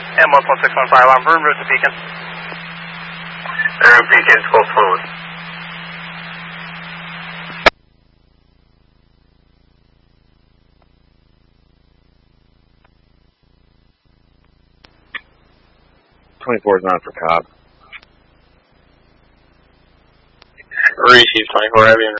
Ambulance 1615, I'm en route to Beacon. En route Beacon, full fluid. .24 is not for Cobb. Receive 24 heavy and